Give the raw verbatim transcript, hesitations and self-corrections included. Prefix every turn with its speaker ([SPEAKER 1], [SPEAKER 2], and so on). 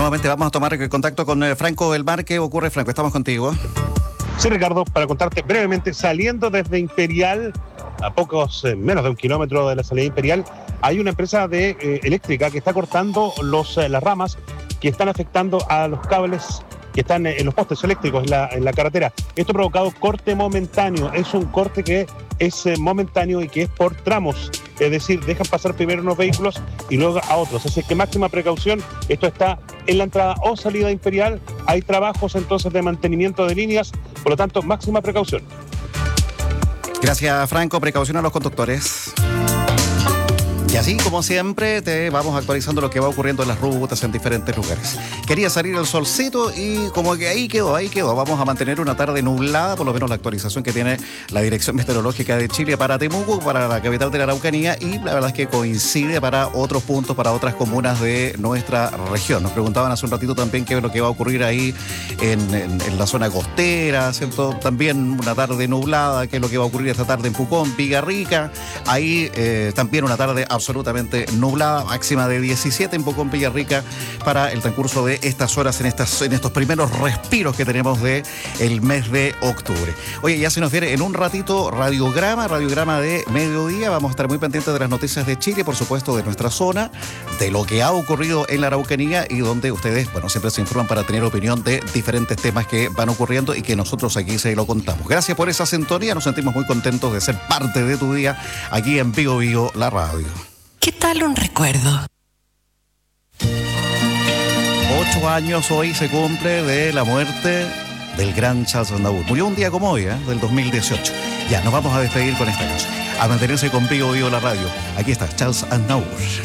[SPEAKER 1] nuevamente vamos a tomar contacto con eh, Franco del Mar. ¿Qué ocurre, Franco? Estamos contigo.
[SPEAKER 2] Sí, Ricardo, para contarte brevemente, saliendo desde Imperial, a pocos, eh, menos de un kilómetro de la salida de Imperial, hay una empresa de eh, eléctrica que está cortando los, eh, las ramas que están afectando a los cables que están en los postes eléctricos en la, en la carretera. Esto ha provocado corte momentáneo. Es un corte que es eh, momentáneo y que es por tramos. Es decir, dejan pasar primero unos vehículos y luego a otros. Así que máxima precaución. Esto está en la entrada o salida Imperial. Hay trabajos entonces de mantenimiento de líneas. Por lo tanto, máxima precaución.
[SPEAKER 1] Gracias, Franco. Precaución a los conductores. Y así, como siempre, te vamos actualizando lo que va ocurriendo en las rutas en diferentes lugares. Quería salir el solcito y como que ahí quedó, ahí quedó. Vamos a mantener una tarde nublada, por lo menos la actualización que tiene la Dirección Meteorológica de Chile para Temuco, para la capital de la Araucanía, y la verdad es que coincide para otros puntos, para otras comunas de nuestra región. Nos preguntaban hace un ratito también qué es lo que va a ocurrir ahí en, en, en la zona costera, ¿cierto? También una tarde nublada, qué es lo que va a ocurrir esta tarde en Pucón, Villarrica. Ahí eh, también una tarde absolutamente nublada, máxima de diecisiete en Pucón, Villarrica, para el transcurso de estas horas, en, estas, en estos primeros respiros que tenemos de el mes de octubre. Oye, ya se nos viene en un ratito radiograma, radiograma de mediodía. Vamos a estar muy pendientes de las noticias de Chile, por supuesto, de nuestra zona, de lo que ha ocurrido en la Araucanía y donde ustedes, bueno, siempre se informan para tener opinión de diferentes temas que van ocurriendo y que nosotros aquí se lo contamos. Gracias por esa sintonía, nos sentimos muy contentos de ser parte de tu día aquí en Bio Bio, la radio.
[SPEAKER 3] ¿Qué tal un recuerdo?
[SPEAKER 1] Ocho años hoy se cumple de la muerte del gran Charles Aznavour. Murió un día como hoy, ¿eh? Del dos mil dieciocho. Ya, nos vamos a despedir con esta cosa. A mantenerse con Bio Bio la radio. Aquí está Charles Aznavour.